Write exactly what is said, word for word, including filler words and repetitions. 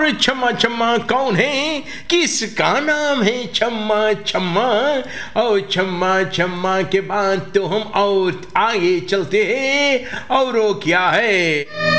और छम्मा छम्मा कौन है, किसका नाम है छम्मा छम्मा। और छम्मा छम्मा के बाद तो हम और आगे चलते हैं, और वो क्या है।